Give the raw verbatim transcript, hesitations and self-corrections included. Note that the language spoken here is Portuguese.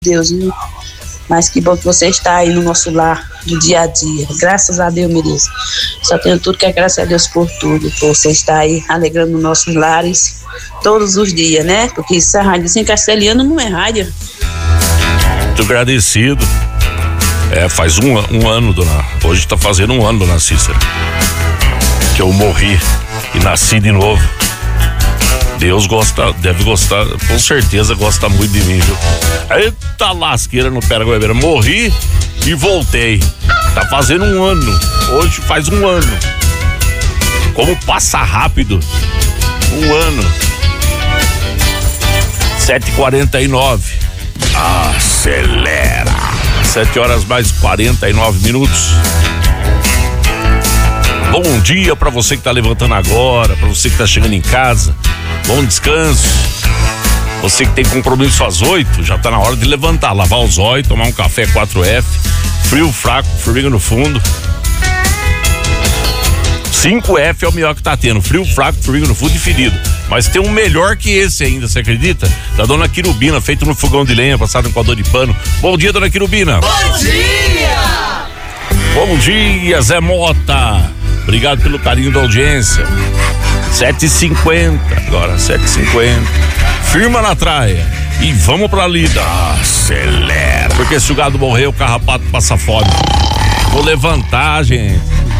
Deus, viu? Mas que bom que você está aí no nosso lar, do dia a dia. Graças a Deus, meu Deus. Só tenho tudo que é graças a Deus por tudo. Por você estar aí alegrando nossos lares todos os dias, né? Porque isso é rádio sem castelhano, não é rádio. Muito agradecido. É, faz um, um ano, dona. Hoje tá fazendo um ano, dona Cícera, que eu morri e nasci de novo. Deus gosta, deve gostar, com certeza gosta muito de mim, viu? Eita lasqueira no Peraguabeira. Morri e voltei. Tá fazendo um ano. Hoje faz um ano. Como passa rápido. Um ano. sete e quarenta e nove. Acelera. Sete horas mais quarenta e nove minutos. Bom dia pra você que tá levantando agora, pra você que tá chegando em casa. Bom descanso. Você que tem compromisso às oito, já tá na hora de levantar, lavar os olhos, tomar um café quatro F, frio fraco, formiga no fundo. cinco F é o melhor que tá tendo, frio fraco, formiga no fundo e ferido. Mas tem um melhor que esse ainda, você acredita? Da dona Quirubina, feito no fogão de lenha, passado em coador de pano. Bom dia, dona Quirubina. Bom dia! Bom dia, Zé Mota. Obrigado pelo carinho da audiência. sete e cinquenta, agora sete e cinquenta. Firma na traia e vamos pra lida. Acelera. Porque se o gado morrer, o carrapato passa fome. Vou levantar, gente.